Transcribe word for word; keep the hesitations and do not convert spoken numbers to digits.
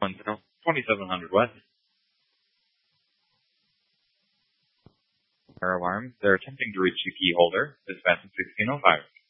twenty-seven hundred West. Pair of arms. They're attempting to reach the key holder. Dispatch sixteen oh five.